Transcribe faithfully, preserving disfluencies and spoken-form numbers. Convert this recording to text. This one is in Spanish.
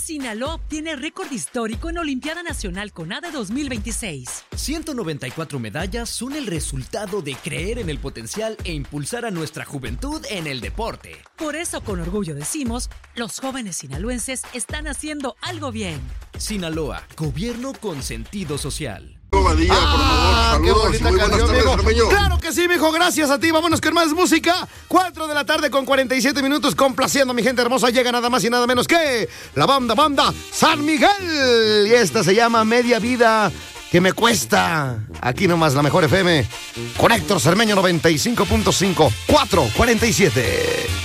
Sinaloa obtiene récord histórico en Olimpiada Nacional CONADE dos mil veintiséis. ciento noventa y cuatro medallas son el resultado de creer en el potencial e impulsar a nuestra juventud en el deporte. Por eso, con orgullo decimos, los jóvenes sinaloenses están haciendo algo bien. Sinaloa, gobierno con sentido social. Badía, ah, por favor. qué Saludos, bonita muy canción, buenas tardes, mijo. Cermeño. Claro que sí, mijo, gracias a ti. Vámonos con más música. Cuatro de la tarde con cuarenta y siete minutos, complaciendo a mi gente hermosa. Llega nada más y nada menos que la banda, banda San Miguel. Y esta se llama Media Vida que me cuesta. Aquí nomás la mejor F M. Con Héctor Cermeño noventa y cinco punto cinco, cuatro cuarenta y siete.